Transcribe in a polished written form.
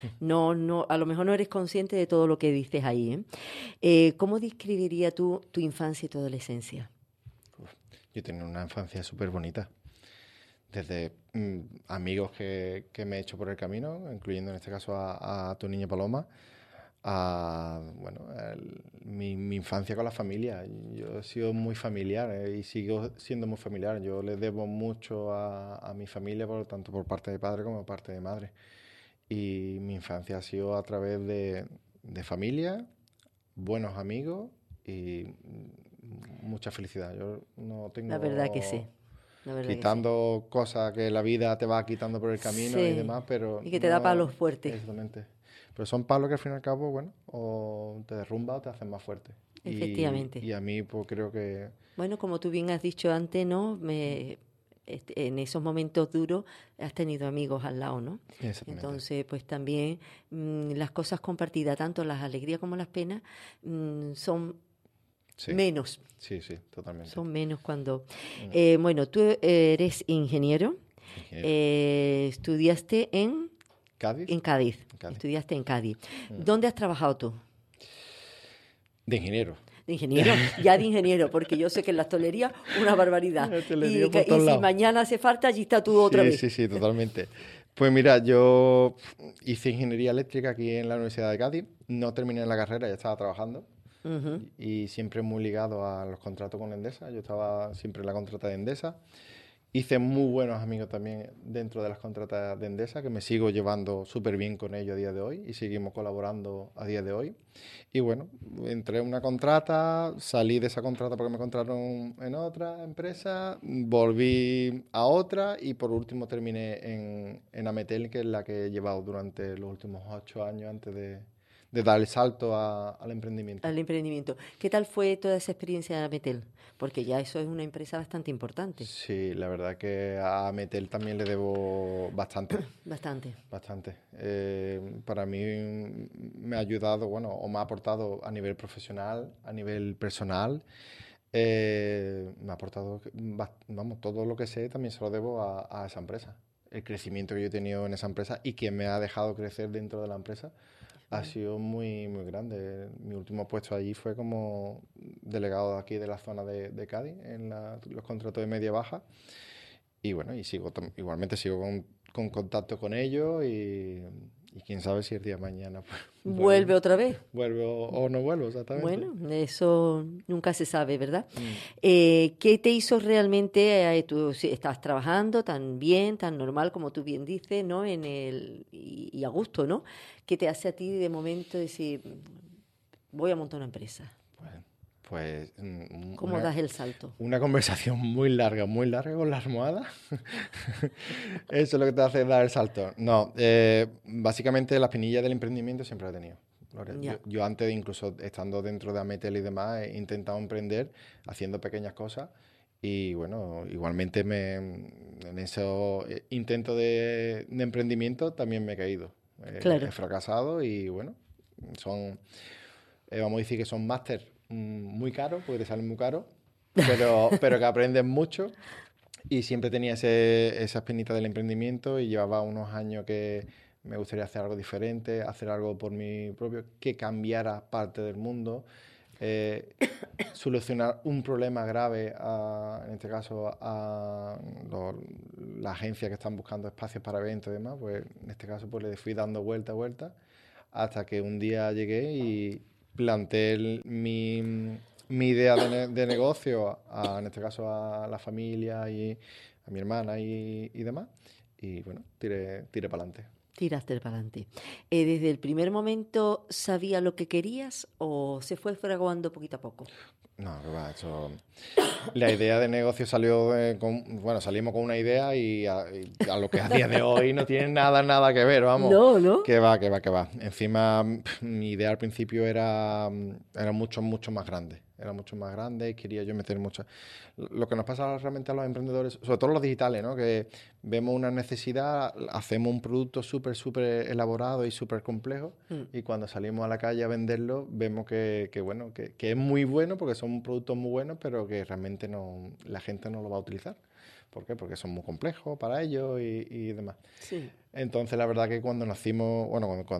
No, no, a lo mejor no eres consciente de todo lo que dices ahí, ¿eh? ¿Cómo describiría tú tu infancia y tu adolescencia? Yo tenía una infancia súper bonita, desde amigos que me he hecho por el camino, incluyendo en este caso a tu niña Paloma, a bueno, mi infancia con la familia. Yo he sido muy familiar y sigo siendo muy familiar. Yo le debo mucho a mi familia, por tanto por parte de padre como por parte de madre. Y mi infancia ha sido a través de familia, buenos amigos y mucha felicidad. Yo no La verdad que tengo sí, la verdad que sí. quitando cosas que la vida te va quitando por el camino y Sí, demás, pero y que te da no palos fuertes, exactamente. Pero son palos que al fin y al cabo, bueno, o te derrumba o te hacen más fuerte. efectivamente. Y a mí, pues creo que Bueno, como tú bien has dicho antes, ¿no? En esos momentos duros has tenido amigos al lado, ¿no? exactamente. Entonces, pues también las cosas compartidas, tanto las alegrías como las penas, son Sí, menos, sí, sí, totalmente. son menos cuando... Mm, Bueno, tú eres ingeniero, ingeniero. estudiaste ¿Cádiz? en Cádiz, Cádiz. estudiaste en Cádiz. Mm. ¿Dónde has trabajado tú? De ingeniero. De ingeniero, ya de ingeniero, porque yo sé que en la hostelería una barbaridad. Hotelería por Y todos si lados. mañana hace falta, allí está tú otra Sí, vez. sí, sí, totalmente. Pues mira, yo hice ingeniería eléctrica aquí en la Universidad de Cádiz. No terminé la carrera, ya estaba trabajando. Ujú. Y siempre muy ligado a los contratos con Endesa. Yo estaba siempre en la contrata de Endesa. Hice muy buenos amigos también dentro de las contratas de Endesa, que me sigo llevando súper bien con ellos a día de hoy y seguimos colaborando a día de hoy. Y bueno, entré en una contrata, salí de esa contrata porque me contrataron en otra empresa, volví a otra y por último terminé en Ametel, que es la que he llevado durante los últimos 8 años antes de dar el salto al emprendimiento. Al emprendimiento. ¿Qué tal fue toda esa experiencia de Metel? Porque ya eso es una empresa bastante importante, Sí, la verdad que a Metel también le debo bastante. bastante. Bastante. Para mí me ha ayudado, bueno, o me ha aportado a nivel profesional, a nivel personal. Me ha aportado, vamos, todo lo que sé también se lo debo a esa empresa. El crecimiento que yo he tenido en esa empresa y que me ha dejado crecer dentro de la empresa ha sido muy, muy grande. Mi último puesto allí fue como delegado de aquí de la zona de Cádiz, en los contratos de media baja. Y bueno, y sigo igualmente sigo con contacto con ellos y quién sabe si el día de mañana pues, Vuelve otra vez. vuelvo o no vuelvo, exactamente. Bueno, eso nunca se sabe, ¿verdad? Mm. ¿Qué te hizo realmente, tú sí, estás trabajando tan bien, tan normal como tú bien dices, ¿no? Y a gusto, ¿no? ¿Qué te hace a ti de momento decir, voy a montar una empresa? Bueno, pues ¿Cómo das el salto? una conversación muy larga con la almohada. Eso es lo que te hace dar el salto. No, básicamente la espinilla del emprendimiento siempre la he tenido. Gloria. Ya, Yo antes, incluso estando dentro de Ametel y demás, he intentado emprender haciendo pequeñas cosas y bueno, igualmente en esos intentos de emprendimiento también me he caído. He claro. fracasado y bueno, son, vamos a decir que son máster muy caros, porque te salen muy caros, pero que aprendes mucho y siempre tenía esa espinita del emprendimiento y llevaba unos años que me gustaría hacer algo diferente, hacer algo por mí propio, que cambiara parte del mundo, eh, solucionar un problema grave, en este caso las agencias que están buscando espacios para eventos y demás, pues en este caso pues le fui dando vuelta, hasta que un día llegué y planteé mi idea de negocio, en este caso a la familia y a mi hermana y demás. Y bueno, tiré para adelante. Tiraste para adelante. ¿Desde el primer momento sabía lo que querías o se fue fraguando poquito a poco? No, que va, eso. La idea de negocio salió bueno, salimos con una idea y a lo que a día de hoy no tiene nada que ver, vamos. No, ¿no? Que va. Encima, mi idea al principio era mucho más grande. Era mucho más grande y quería yo meter mucho. Lo que nos pasa realmente a los emprendedores, sobre todo los digitales, ¿no? Que vemos una necesidad, hacemos un producto súper elaborado y súper complejo Mm, y cuando salimos a la calle a venderlo vemos bueno, que es muy bueno porque son productos muy buenos, pero que realmente no, la gente no lo va a utilizar ¿Por qué? Porque son muy complejos para ellos y demás. Sí. Entonces, la verdad que cuando nacimos, bueno, cuando